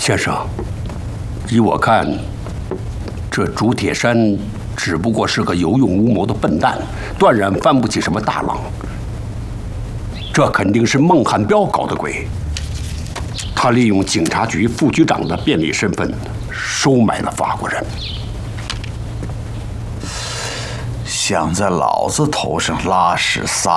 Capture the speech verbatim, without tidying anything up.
先生，依我看，这朱铁山只不过是个有勇无谋的笨蛋，断然翻不起什么大浪。这肯定是孟汉彪搞的鬼。他利用警察局副局长的便利身份，收买了法国人。 想在老子头上拉屎撒